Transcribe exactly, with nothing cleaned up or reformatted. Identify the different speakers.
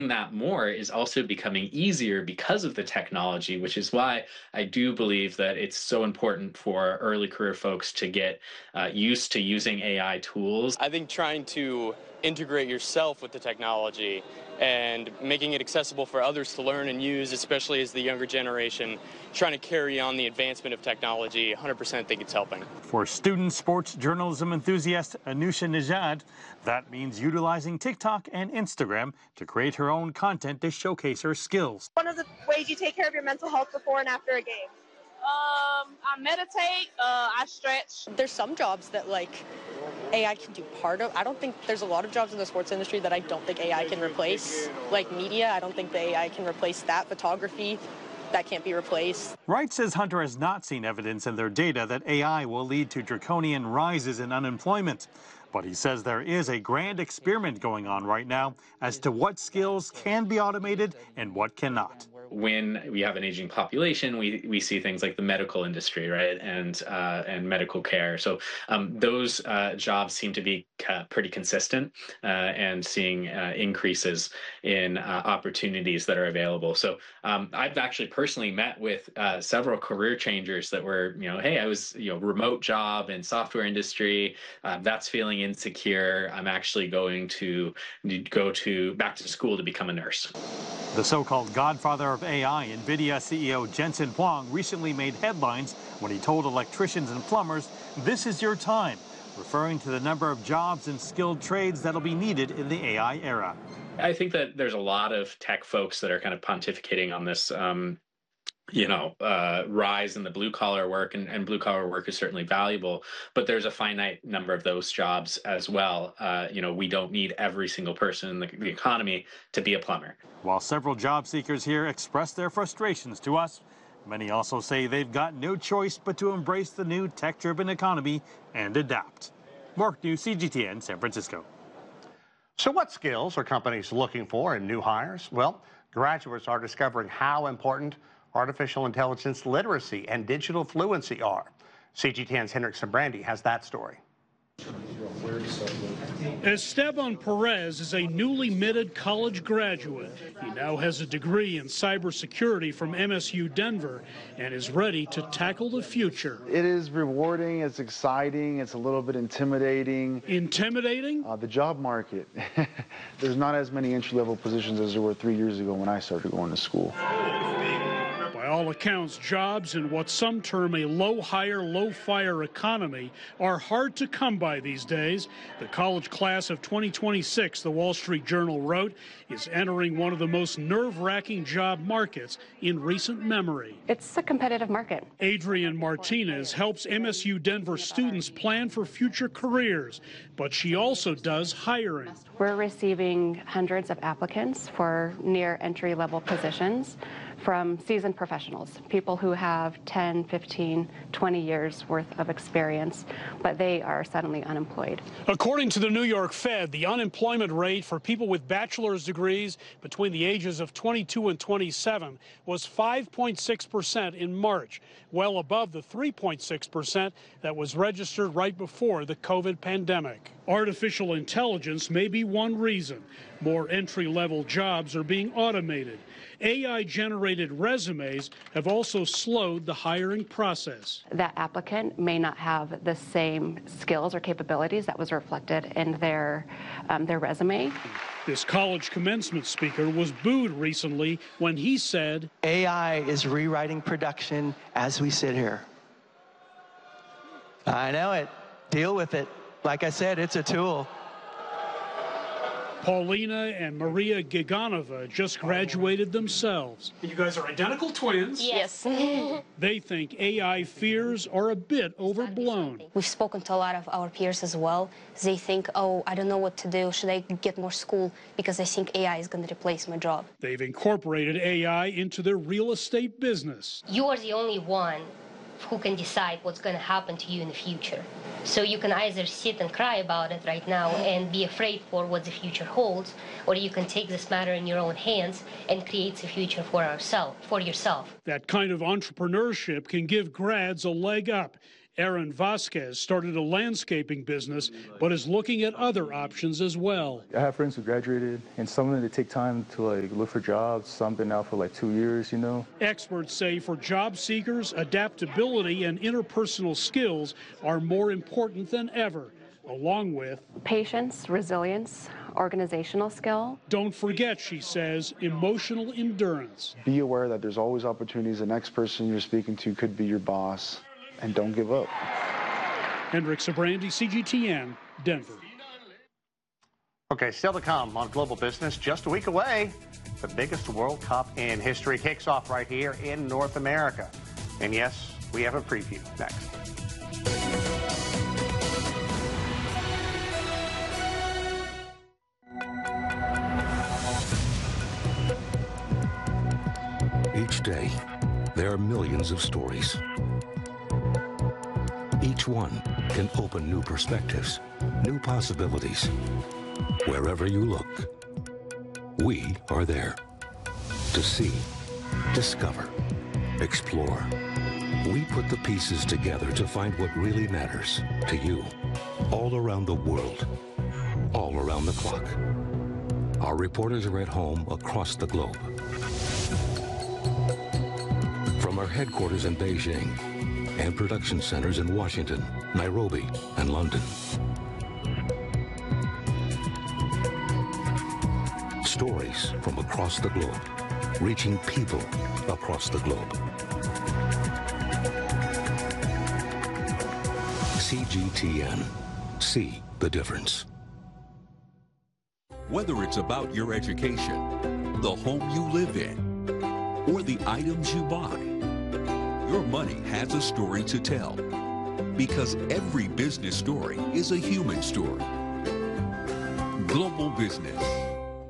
Speaker 1: that more is also becoming easier because of the technology, which is why I do believe that it's so important for early career folks to get uh, used to using A I tools.
Speaker 2: I think trying to integrate yourself with the technology and making it accessible for others to learn and use, especially as the younger generation, trying to carry on the advancement of technology, one hundred percent think it's helping.
Speaker 3: For student sports journalism enthusiast Anusha Najad, that means utilizing TikTok and Instagram to create her own content to showcase her skills.
Speaker 4: One of the ways you take care of your mental health before and after a game?
Speaker 5: Um, I meditate, uh, I stretch.
Speaker 6: There's some jobs that like A I can do part of. I don't think there's a lot of jobs in the sports industry that I don't think A I can replace. Like media, I don't think the A I can replace that. Photography, that can't be replaced.
Speaker 3: Wright says Hunter has not seen evidence in their data that A I will lead to draconian rises in unemployment. But he says there is a grand experiment going on right now as to what skills can be automated and what cannot.
Speaker 1: When we have an aging population, we, we see things like the medical industry, right, and uh, and medical care. So um, those uh, jobs seem to be uh, pretty consistent uh, and seeing uh, increases in uh, opportunities that are available. So um, I've actually personally met with uh, several career changers that were, you know, hey, I was, you know, remote job in software industry. Uh, that's feeling insecure. I'm actually going to go to back to school to become a nurse.
Speaker 3: The so-called godfather of A I, NVIDIA C E O Jensen Huang, recently made headlines when he told electricians and plumbers, "This is your time," referring to the number of jobs and skilled trades that'll be needed in the A I era.
Speaker 1: I think that there's a lot of tech folks that are kind of pontificating on this um, you know, uh, rise in the blue collar work, and, and blue collar work is certainly valuable, but there's a finite number of those jobs as well. Uh, you know, we don't need every single person in the, the economy to be a plumber.
Speaker 3: While several job seekers here express their frustrations to us, many also say they've got no choice but to embrace the new tech-driven economy and adapt. Mark New, C G T N, San Francisco.
Speaker 7: So what skills are companies looking for in new hires? Well, graduates are discovering how important artificial intelligence literacy and digital fluency are. C G T N's Hendrickson Brandy has that story.
Speaker 8: Esteban Perez is a newly minted college graduate. He now has a degree in cybersecurity from M S U Denver and is ready to tackle the future.
Speaker 9: It is rewarding, it's exciting, it's a little bit intimidating.
Speaker 8: Intimidating?
Speaker 9: Uh, the job market. There's not as many entry-level positions as there were three years ago when I started going to school.
Speaker 8: By all accounts, jobs in what some term a low-hire, low-fire economy are hard to come by these days. The college class of twenty twenty-six, the Wall Street Journal wrote, is entering one of the most nerve-wracking job markets in recent memory.
Speaker 10: It's a competitive market.
Speaker 8: Adrienne Martinez helps M S U Denver students plan for future careers, but she also does hiring.
Speaker 10: We're receiving hundreds of applicants for near entry-level positions from seasoned professionals, people who have ten, fifteen, twenty years worth of experience, but they are suddenly unemployed.
Speaker 8: According to the New York Fed, the unemployment rate for people with bachelor's degrees between the ages of twenty-two and twenty-seven was five point six percent in March, well above the three point six percent that was registered right before the COVID pandemic. Artificial intelligence may be one reason. More entry-level jobs are being automated. A I-generated resumes have also slowed the hiring process.
Speaker 10: That applicant may not have the same skills or capabilities that was reflected in their, um, their resume.
Speaker 8: This college commencement speaker was booed recently when he said,
Speaker 11: A I is rewriting production as we sit here. I know it. Deal with it. Like I said, it's a tool.
Speaker 8: Paulina and Maria Giganova just graduated themselves. You guys are identical twins.
Speaker 12: Yes.
Speaker 8: They think A I fears are a bit overblown.
Speaker 12: We've spoken to a lot of our peers as well. They think, oh, I don't know what to do. Should I get more school? Because I think A I is going to replace my job.
Speaker 8: They've incorporated A I into their real estate business.
Speaker 13: You are the only one who can decide what's going to happen to you in the future. So you can either sit and cry about it right now and be afraid for what the future holds, or you can take this matter in your own hands and create a future for ourselves, for yourself.
Speaker 8: That kind of entrepreneurship can give grads a leg up. Aaron Vasquez started a landscaping business, but is looking at other options as well.
Speaker 14: I have friends who graduated, and some of them, they take time to like look for jobs. Some been out for like two years, you know.
Speaker 8: Experts say for job seekers, adaptability and interpersonal skills are more important than ever, along with
Speaker 10: patience, resilience, organizational skill.
Speaker 8: Don't forget, she says, emotional endurance.
Speaker 9: Be aware that there's always opportunities. The next person you're speaking to could be your boss, and don't give up.
Speaker 8: Hendrik Sabrandi, C G T N, Denver.
Speaker 7: Okay, still to come on Global Business, just a week away, the biggest World Cup in history kicks off right here in North America. And yes, we have a preview next.
Speaker 15: Each day, there are millions of stories. Each one can open new perspectives, new possibilities. Wherever you look, we are there to see, discover, explore. We put the pieces together to find what really matters to you, all around the world, all around the clock. Our reporters are at home across the globe. From our headquarters in Beijing and production centers in Washington, Nairobi, and London. Stories from across the globe, reaching people across the globe. C G T N. See the difference.
Speaker 16: Whether it's about your education, the home you live in, or the items you buy, your money has a story to tell. Because every business story is a human story. Global Business.